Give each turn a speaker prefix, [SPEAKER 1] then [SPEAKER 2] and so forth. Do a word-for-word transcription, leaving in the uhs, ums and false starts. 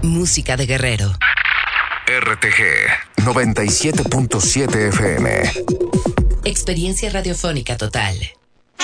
[SPEAKER 1] Música de Guerrero.
[SPEAKER 2] R T G noventa y siete punto siete F M.
[SPEAKER 1] Experiencia radiofónica total.